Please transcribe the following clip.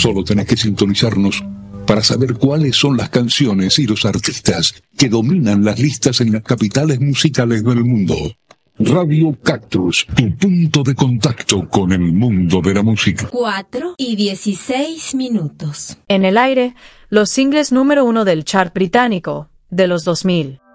Solo tenés que sintonizarnos para saber cuáles son las canciones y los artistas que dominan las listas en las capitales musicales del mundo. Radio Cactus, tu punto de contacto con el mundo de la música. 4:16. En el aire, los singles número 1 del chart británico de los 2000.